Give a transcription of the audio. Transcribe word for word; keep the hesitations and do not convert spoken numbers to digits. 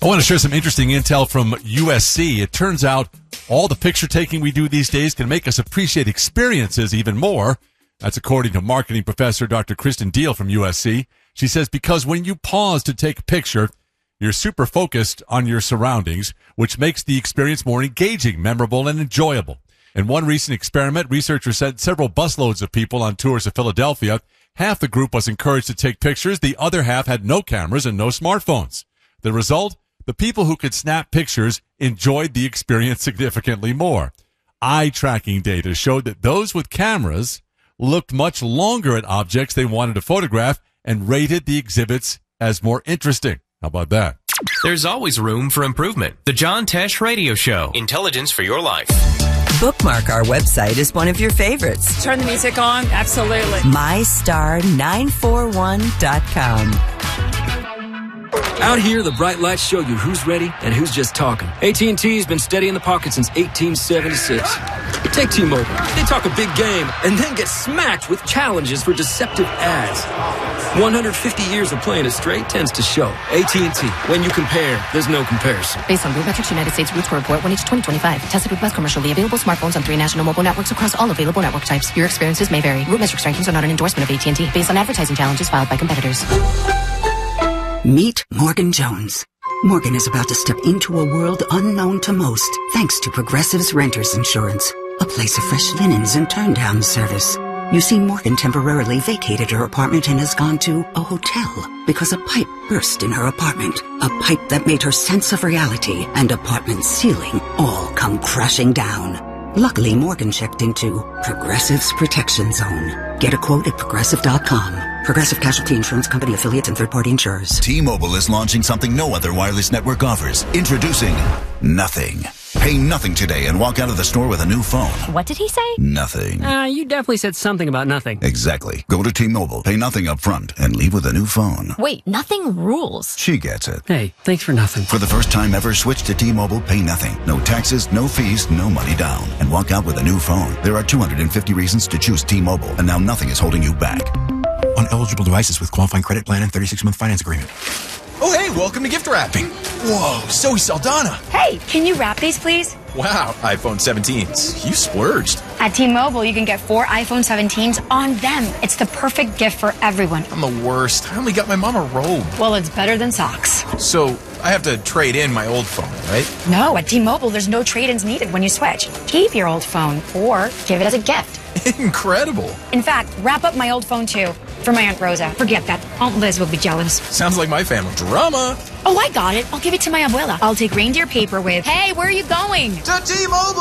I want to share some interesting intel from U S C. It turns out all the picture taking we do these days can make us appreciate experiences even more. That's according to marketing professor Doctor Kristen Deal from U S C. She says because when you pause to take a picture, you're super focused on your surroundings, which makes the experience more engaging, memorable, and enjoyable. In one recent experiment, researchers sent several busloads of people on tours of Philadelphia. Half the group was encouraged to take pictures. The other half had no cameras and no smartphones. The result? The people who could snap pictures enjoyed the experience significantly more. Eye tracking data showed that those with cameras looked much longer at objects they wanted to photograph and rated the exhibits as more interesting. How about that? There's always room for improvement. The John Tesh Radio Show. Intelligence for your life. Bookmark our website as one of your favorites. Turn the music on. Absolutely. my star nine four one dot com. Out here, the bright lights show you who's ready and who's just talking. A T and T's been steady in the pocket since eighteen seventy-six. Take T-Mobile. They talk a big game and then get smacked with challenges for deceptive ads. one hundred fifty years of playing it straight tends to show. A T and T. When you compare, there's no comparison. Based on RootMetrics United States Root Score Report, one H twenty twenty-five. Tested with Best commercially available smartphones on three national mobile networks across all available network types. Your experiences may vary. RootMetrics rankings are not an endorsement of A T and T. Based on advertising challenges filed by competitors. Meet Morgan Jones. Morgan is about to step into a world unknown to most, thanks to Progressive's Renters Insurance, a place of fresh linens and turn-down service. You see, Morgan temporarily vacated her apartment and has gone to a hotel because a pipe burst in her apartment. A pipe that made her sense of reality and apartment ceiling all come crashing down. Luckily, Morgan checked into Progressive's Protection Zone. Get a quote at progressive dot com. Progressive Casualty Insurance Company affiliates and third-party insurers. T-Mobile is launching something no other wireless network offers. Introducing Nothing. Pay nothing today and walk out of the store with a new phone. What did he say? Nothing. Uh, you definitely said something about nothing. Exactly. Go to T-Mobile, pay nothing up front, and leave with a new phone. Wait, nothing rules. She gets it. Hey, thanks for nothing. For the first time ever, switch to T-Mobile, pay nothing. No taxes, no fees, no money down. And walk out with a new phone. There are two hundred fifty reasons to choose T-Mobile, and now nothing is holding you back. On eligible devices with qualifying credit plan and thirty-six month finance agreement. Oh, hey, welcome to gift wrapping. Whoa, Zoe Saldana. Hey, can you wrap these, please? Wow, iPhone seventeens. You splurged. At T-Mobile, you can get four iPhone seventeens on them. It's the perfect gift for everyone. I'm the worst. I only got my mom a robe. Well, it's better than socks. So, I have to trade in my old phone, right? No, at T-Mobile, there's no trade-ins needed when you switch. Keep your old phone or give it as a gift. Incredible. In fact, wrap up my old phone, too, for my Aunt Rosa. Forget that. Aunt Liz will be jealous. Sounds like my family. Drama. Oh, I got it. I'll give it to my abuela. I'll take reindeer paper with, hey, where are you going? To T-Mobile.